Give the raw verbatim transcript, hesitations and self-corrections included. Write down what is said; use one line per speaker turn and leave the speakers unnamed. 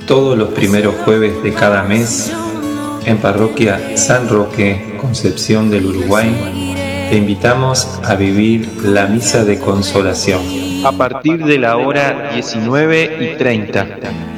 Todos los primeros jueves de cada mes, en Parroquia San Roque, Concepción del Uruguay, te invitamos a vivir la Misa de Consolación. A partir de la hora diecinueve y treinta,